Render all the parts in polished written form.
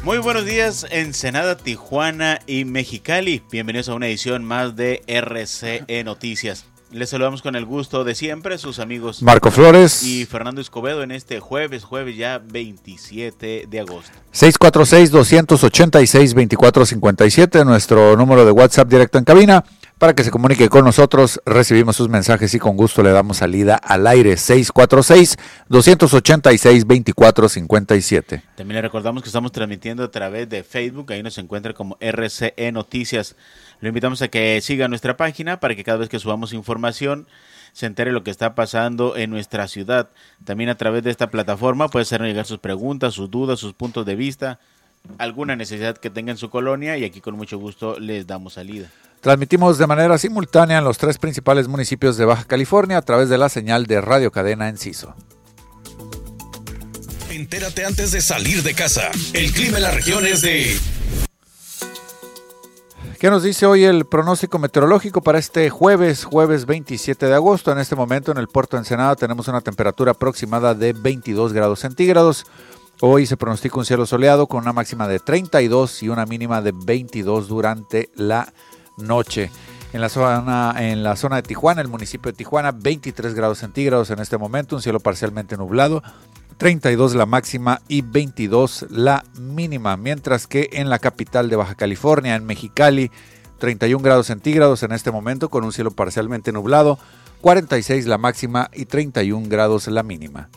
Muy buenos días, Ensenada, Tijuana y Mexicali. Bienvenidos a una edición más de RCE Noticias. Les saludamos con el gusto de siempre, sus amigos Marco Flores y Fernando Escobedo en este jueves ya 27 de agosto. 646-286-2457, nuestro número de WhatsApp directo en cabina, para que se comunique con nosotros. Recibimos sus mensajes y con gusto le damos salida al aire. 646-286-2457. También le recordamos que estamos transmitiendo a través de Facebook, ahí nos encuentra como RCE Noticias. Lo invitamos a que siga nuestra página para que cada vez que subamos información se entere lo que está pasando en nuestra ciudad. También a través de esta plataforma puede hacernos llegar sus preguntas, sus dudas, sus puntos de vista, alguna necesidad que tenga en su colonia, y aquí con mucho gusto les damos salida. Transmitimos de manera simultánea en los 3 principales municipios de Baja California a través de la señal de Radio Cadena Enciso. Entérate antes de salir de casa. El clima en la región es de... ¿Qué nos dice hoy el pronóstico meteorológico para este jueves 27 de agosto? En este momento en el puerto de Ensenada tenemos una temperatura aproximada de 22 grados centígrados. Hoy se pronostica un cielo soleado con una máxima de 32 y una mínima de 22 durante la noche. En la zona de Tijuana, el municipio de Tijuana, 23 grados centígrados en este momento, un cielo parcialmente nublado, 32 la máxima y 22 la mínima, mientras que en la capital de Baja California, en Mexicali, 31 grados centígrados en este momento con un cielo parcialmente nublado, 46 la máxima y 31 grados la mínima.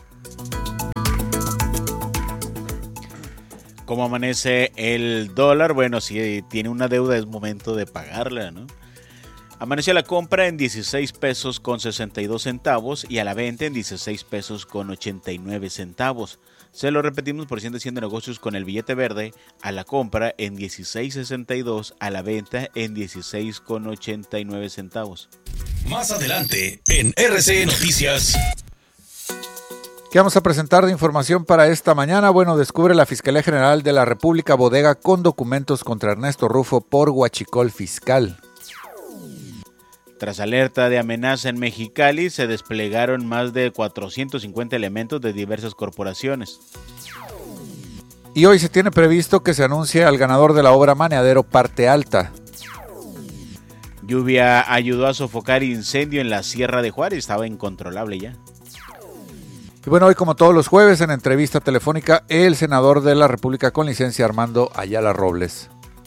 ¿Cómo amanece el dólar? Bueno, si tiene una deuda es momento de pagarla, ¿no? Amaneció la compra en 16 pesos con 62 centavos y a la venta en 16 pesos con 89 centavos. Se lo repetimos por si andan haciendo negocios con el billete verde, a la compra en 16.62, a la venta en 16 con 89 centavos. Más adelante en RCE Noticias. ¿Qué vamos a presentar de información para esta mañana? Bueno, descubre la Fiscalía General de la República bodega con documentos contra Ernesto Rufo por huachicol fiscal. Tras alerta de amenaza en Mexicali, se desplegaron más de 450 elementos de diversas corporaciones. Y hoy se tiene previsto que se anuncie al ganador de la obra Maneadero Parte Alta. Lluvia ayudó a sofocar incendio en la Sierra de Juárez, estaba incontrolable ya. Y bueno, hoy como todos los jueves en entrevista telefónica, el senador de la República con licencia Armando Ayala Robles.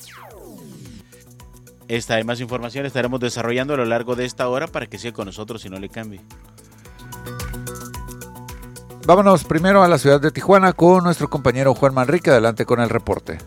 Esta y más información estaremos desarrollando a lo largo de esta hora para que siga con nosotros y no le cambie. Vámonos primero a la ciudad de Tijuana con nuestro compañero Juan Manrique. Adelante con el reporte.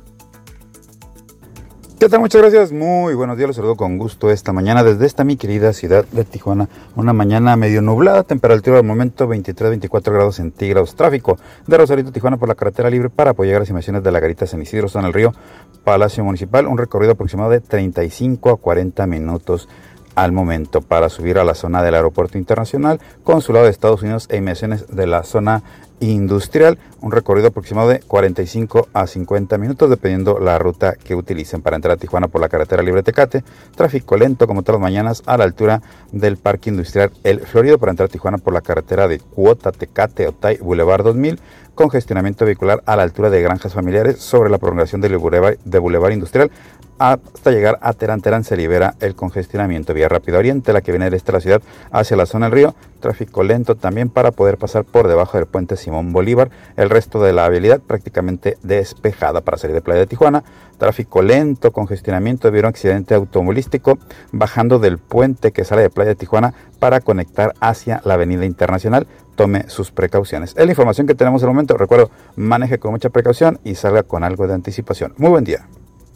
¿Qué tal? Muchas gracias. Muy buenos días. Los saludo con gusto esta mañana desde esta mi querida ciudad de Tijuana. Una mañana medio nublada, temperatura al momento 23-24 grados centígrados. Tráfico de Rosarito, Tijuana por la carretera libre para apoyar a las inmediaciones de la Garita San Isidro, en el río Palacio Municipal. Un recorrido aproximado de 35 a 40 minutos al momento para subir a la zona del Aeropuerto Internacional, Consulado de Estados Unidos e inmediaciones de la zona industrial, un recorrido aproximado de 45 a 50 minutos dependiendo la ruta que utilicen para entrar a Tijuana por la carretera libre Tecate. Tráfico lento como todas las mañanas a la altura del Parque Industrial El Florido para entrar a Tijuana por la carretera de Cuota, Tecate, Otay, Boulevard 2000. Congestionamiento vehicular a la altura de Granjas Familiares sobre la prolongación del Boulevard Industrial hasta llegar a Terán. Terán se libera el congestionamiento. Vía Rápida Oriente, la que viene del este de la ciudad hacia la zona del río. Tráfico lento también para poder pasar por debajo del puente Simón Bolívar. El resto de la vialidad prácticamente despejada para salir de Playa de Tijuana. Tráfico lento, congestionamiento debido a un accidente automovilístico bajando del puente que sale de Playa de Tijuana para conectar hacia la Avenida Internacional. Tome sus precauciones. Es la información que tenemos en el momento. Recuerdo, maneje con mucha precaución y salga con algo de anticipación. Muy buen día.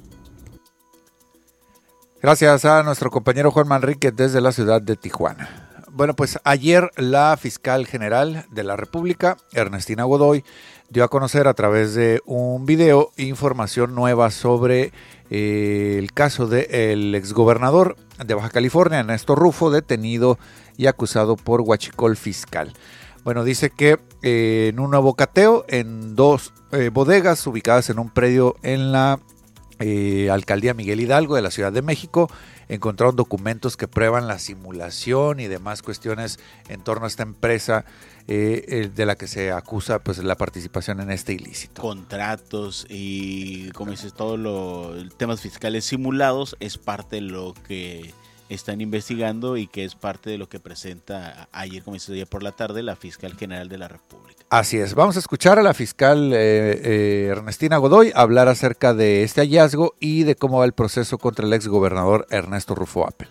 Gracias a nuestro compañero Juan Manrique desde la ciudad de Tijuana. Bueno, pues ayer la fiscal general de la República, Ernestina Godoy, dio a conocer a través de un video información nueva sobre el caso del exgobernador de Baja California, Ernesto Rufo, detenido y acusado por huachicol fiscal. Bueno, dice que en un nuevo cateo en 2 bodegas ubicadas en un predio en la Alcaldía Miguel Hidalgo de la Ciudad de México, encontraron documentos que prueban la simulación y demás cuestiones en torno a esta empresa de la que se acusa pues la participación en este ilícito. Contratos y, como dices, todos los temas fiscales simulados es parte de lo que están investigando y que es parte de lo que presenta ayer, como dices, ayer por la tarde, la fiscal general de la República. Así es, vamos a escuchar a la fiscal Ernestina Godoy hablar acerca de este hallazgo y de cómo va el proceso contra el exgobernador Ernesto Rufo Appel.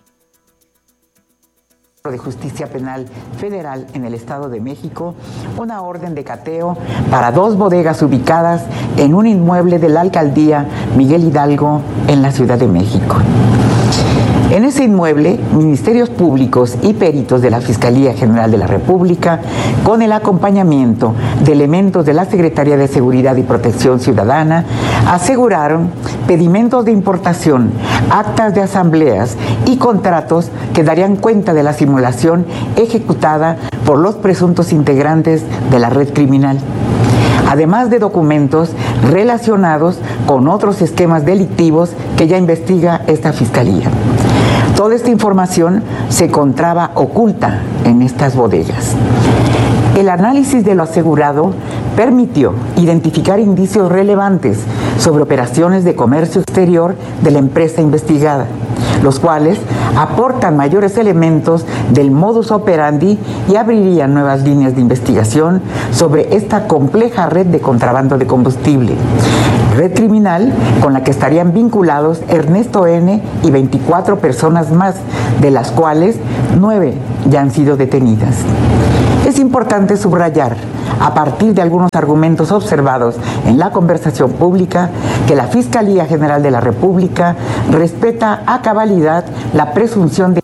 De Justicia Penal Federal en el Estado de México, una orden de cateo para 2 bodegas ubicadas en un inmueble de la alcaldía Miguel Hidalgo en la Ciudad de México. En ese inmueble, ministerios públicos y peritos de la Fiscalía General de la República, con el acompañamiento de elementos de la Secretaría de Seguridad y Protección Ciudadana, aseguraron pedimentos de importación, actas de asambleas y contratos que darían cuenta de la simulación ejecutada por los presuntos integrantes de la red criminal, además de documentos relacionados con otros esquemas delictivos que ya investiga esta Fiscalía. Toda esta información se encontraba oculta en estas bodegas. El análisis de lo asegurado permitió identificar indicios relevantes sobre operaciones de comercio exterior de la empresa investigada, los cuales aportan mayores elementos del modus operandi y abrirían nuevas líneas de investigación sobre esta compleja red de contrabando de combustible. Red criminal con la que estarían vinculados Ernesto N. y 24 personas más, de las cuales 9 ya han sido detenidas. Es importante subrayar, a partir de algunos argumentos observados en la conversación pública, que la Fiscalía General de la República respeta a cabalidad la presunción de